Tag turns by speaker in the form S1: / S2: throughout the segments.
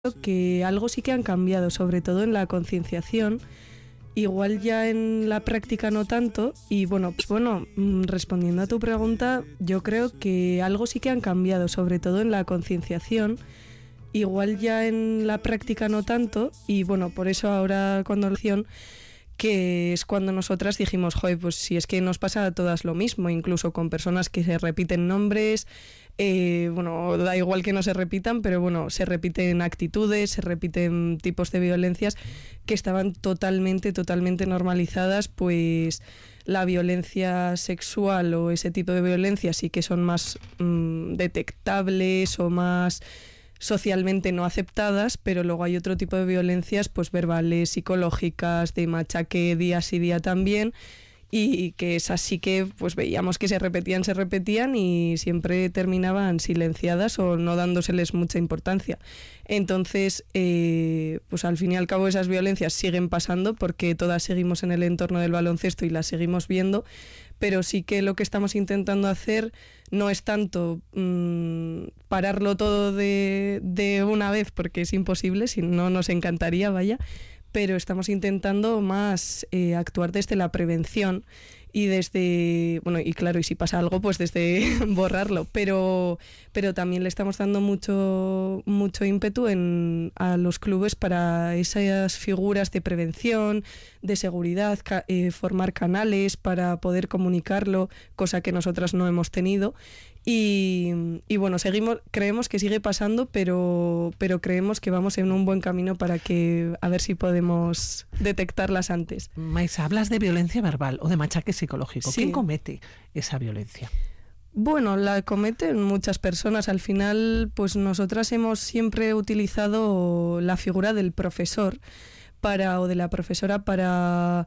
S1: que algo sí que han cambiado, sobre todo en la concienciación, igual ya en la práctica no tanto, y respondiendo a tu pregunta, yo creo que algo sí que han cambiado, sobre todo en la concienciación, igual ya en la práctica no tanto, y por eso ahora que es cuando nosotras dijimos, joder, pues si es que nos pasa a todas lo mismo, incluso con personas que se repiten nombres, da igual que no se repitan, pero se repiten actitudes, se repiten tipos de violencias que estaban totalmente normalizadas, pues la violencia sexual o ese tipo de violencia sí que son más detectables o más socialmente no aceptadas, pero luego hay otro tipo de violencias pues verbales, psicológicas, de machaque día sí día también, y que es así que pues veíamos que se repetían y siempre terminaban silenciadas o no dándoseles mucha importancia. Entonces, pues al fin y al cabo esas violencias siguen pasando porque todas seguimos en el entorno del baloncesto y las seguimos viendo, pero sí que lo que estamos intentando hacer no es tanto pararlo todo de una vez, porque es imposible, si no nos encantaría, pero estamos intentando más actuar desde la prevención y desde, y si pasa algo, pues desde borrarlo, pero también le estamos dando mucho ímpetu a los clubes para esas figuras de prevención, de seguridad, formar canales para poder comunicarlo, cosa que nosotras no hemos tenido. Y creemos que sigue pasando, pero creemos que vamos en un buen camino para que a ver si podemos detectarlas antes.
S2: Maisa, hablas de violencia verbal o de machaque psicológico.
S1: Sí.
S2: ¿Quién comete esa violencia?
S1: La cometen muchas personas. Al final, pues nosotras hemos siempre utilizado la figura del profesor o de la profesora para,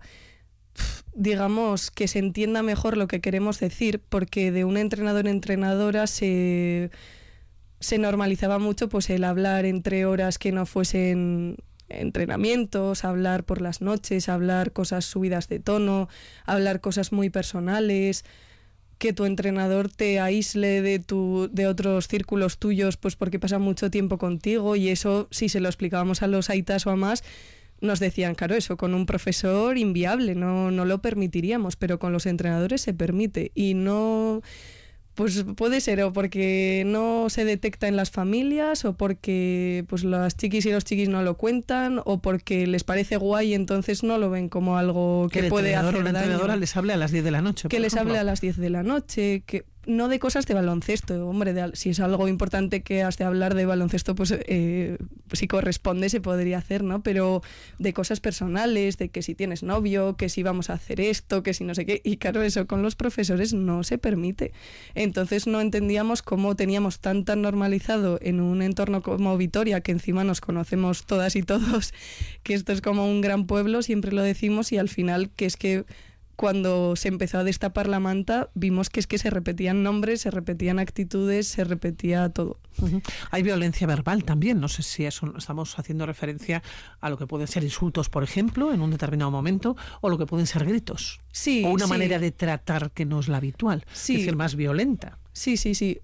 S1: digamos, que se entienda mejor lo que queremos decir, porque de un entrenador entrenadora se normalizaba mucho pues el hablar entre horas que no fuesen entrenamientos, hablar por las noches, hablar cosas subidas de tono, hablar cosas muy personales, que tu entrenador te aísle de otros círculos tuyos pues porque pasa mucho tiempo contigo, y eso, si se lo explicábamos a los aitas o a más, nos decían, claro, eso con un profesor inviable, no lo permitiríamos, pero con los entrenadores se permite, y no, pues puede ser o porque no se detecta en las familias, o porque pues las chiquis y los chiquis no lo cuentan, o porque les parece guay y entonces no lo ven como algo que puede hacer daño.
S2: La entrenadora les hable a las 10 de la noche,
S1: que les hable a las 10 de la noche, que no de cosas de baloncesto, hombre, si es algo importante que has de hablar de baloncesto, pues si corresponde se podría hacer, ¿no? Pero de cosas personales, de que si tienes novio, que si vamos a hacer esto, que si no sé qué, y claro, eso con los profesores no se permite. Entonces no entendíamos cómo teníamos tan normalizado en un entorno como Vitoria, que encima nos conocemos todas y todos, que esto es como un gran pueblo, siempre lo decimos, y al final que es que cuando se empezó a destapar la manta, vimos que es que se repetían nombres, se repetían actitudes, se repetía todo.
S2: Uh-huh. Hay violencia verbal también, no sé si eso estamos haciendo referencia a lo que pueden ser insultos, por ejemplo, en un determinado momento, o lo que pueden ser gritos.
S1: Sí,
S2: o una manera de tratar que no es la habitual,
S1: sí.
S2: Es decir, más violenta.
S1: Sí.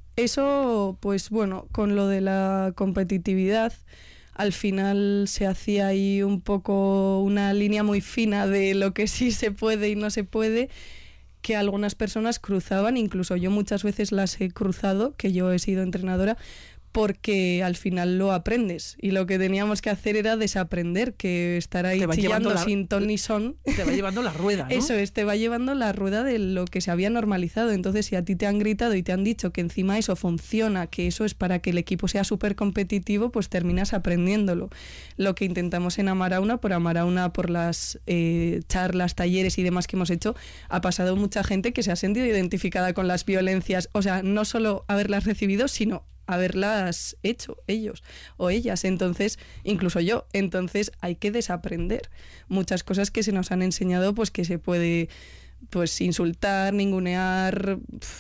S1: Eso, pues con lo de la competitividad, al final se hacía ahí un poco una línea muy fina de lo que sí se puede y no se puede, que algunas personas cruzaban, incluso yo muchas veces las he cruzado, que yo he sido entrenadora, porque al final lo aprendes, y lo que teníamos que hacer era desaprender, que estar ahí chillando sin ton ni son.
S2: Te va llevando la rueda, ¿no?
S1: Eso es, te va llevando la rueda de lo que se había normalizado. Entonces, si a ti te han gritado y te han dicho que encima eso funciona, que eso es para que el equipo sea súper competitivo, pues terminas aprendiéndolo. Lo que intentamos en Amarauna, por las charlas, talleres y demás que hemos hecho, ha pasado mucha gente que se ha sentido identificada con las violencias, o sea, no solo haberlas recibido, sino haberlas hecho ellos o ellas, entonces, incluso yo. Entonces hay que desaprender muchas cosas que se nos han enseñado, pues que se puede pues insultar, ningunear,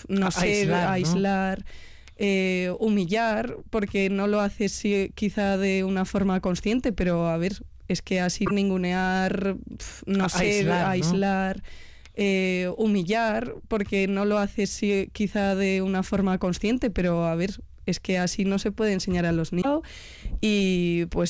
S1: aislar, ¿no? Humillar, porque no lo haces quizá de una forma consciente, pero a ver, es que así ningunear, aislar, ¿no? Humillar, porque no lo haces quizá de una forma consciente, pero a ver, es que así no se puede enseñar a los niños y pues